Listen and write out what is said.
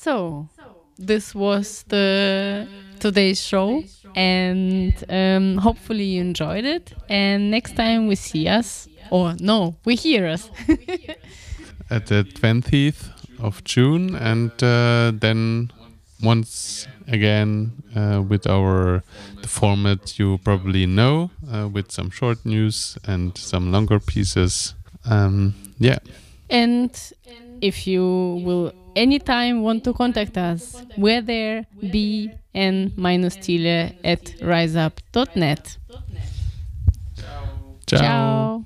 So, this was the today's show, and hopefully you enjoyed it. And next time we see us, or no, we hear us at the 20th of June, and then once again with the format you probably know, with some short news and some longer pieces. Yeah. And if you will anytime want to contact us, we're there, b-n-tile@riseup.net. Ciao. Ciao.